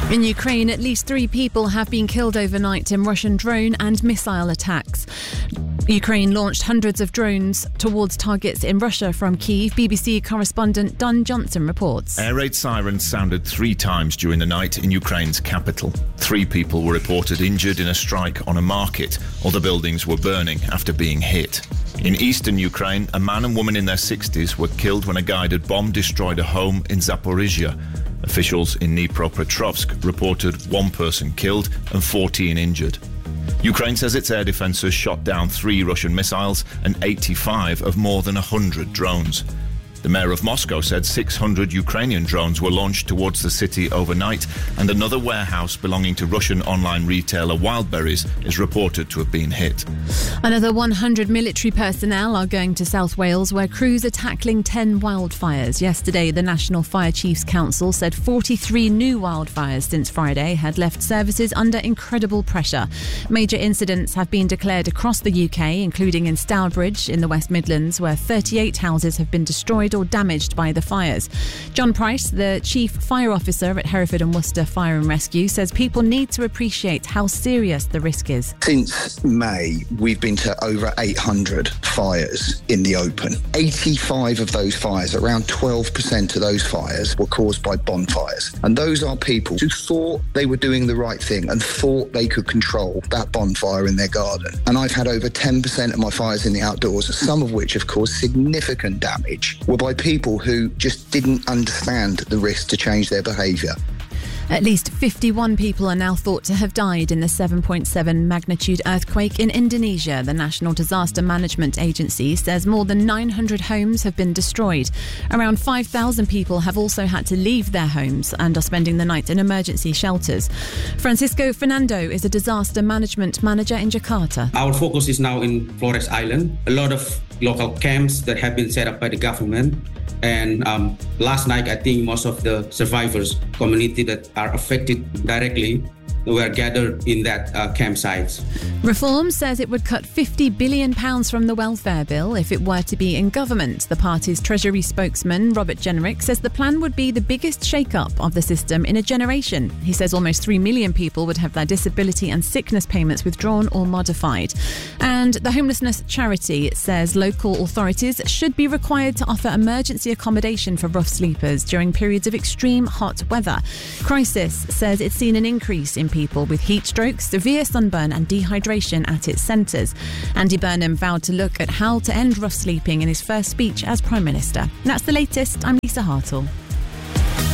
In Ukraine, at least 3 people have been killed overnight in Russian drone and missile attacks. Ukraine launched hundreds of drones towards targets in Russia from Kyiv. BBC correspondent Don Johnson reports. Air raid sirens sounded 3 times during the night in Ukraine's capital. 3 people were reported injured in a strike on a market. Other buildings were burning after being hit. In eastern Ukraine, a man and woman in their 60s were killed when a guided bomb destroyed a home in Zaporizhia. Officials in Dnipropetrovsk reported 1 person killed and 14 injured. Ukraine says its air defences shot down 3 Russian missiles and 85 of more than 100 drones. The mayor of Moscow said 600 Ukrainian drones were launched towards the city overnight, and another warehouse belonging to Russian online retailer Wildberries is reported to have been hit. Another 100 military personnel are going to South Wales, where crews are tackling 10 wildfires. Yesterday, the National Fire Chiefs Council said 43 new wildfires since Friday had left services under incredible pressure. Major incidents have been declared across the UK, including in Stourbridge in the West Midlands, where 38 houses have been destroyed or damaged by the fires. John Price, the Chief Fire Officer at Hereford and Worcester Fire and Rescue, says people need to appreciate how serious the risk is. Since May, we've been to over 800 fires in the open. 85 of those fires, around 12% of those fires, were caused by bonfires. And those are people who thought they were doing the right thing and thought they could control that bonfire in their garden. And I've had over 10% of my fires in the outdoors, some of which have caused significant damage, were by people who just didn't understand the risk to change their behaviour. At least 51 people are now thought to have died in the 7.7 magnitude earthquake in Indonesia. The National Disaster Management Agency says more than 900 homes have been destroyed. Around 5,000 people have also had to leave their homes and are spending the night in emergency shelters. Francisco Fernando is a disaster management manager in Jakarta. Our focus is now in Flores Island. A lot of local camps that have been set up by the government. And last night, I think most of the survivors, community that are affected directly, were gathered in that campsites. Reform says it would cut £50 billion from the welfare bill if it were to be in government. The party's Treasury spokesman, Robert Jenrick, says the plan would be the biggest shake-up of the system in a generation. He says almost 3 million people would have their disability and sickness payments withdrawn or modified. And the homelessness charity says local authorities should be required to offer emergency accommodation for rough sleepers during periods of extreme hot weather. Crisis says it's seen an increase in people with heat strokes, severe sunburn and dehydration at its centres. Andy Burnham vowed to look at how to end rough sleeping in his first speech as Prime Minister. And that's the latest. I'm Lisa Hartle.